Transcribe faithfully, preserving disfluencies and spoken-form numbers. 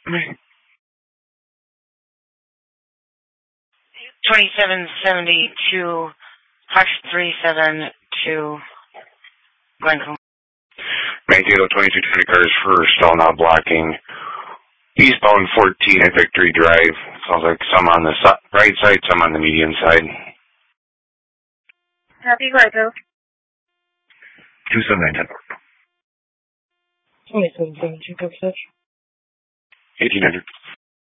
twenty-seven seventy-two, Hux three seven two, Glencoe. Maintain twenty-two twenty cars for stall now blocking eastbound fourteen at Victory Drive. Sounds like some on the so- right side, some on the median side. Copy, Glencoe. two seven nine ten. twenty-seven seventy-two, copy, Dutch. eighteen hundred.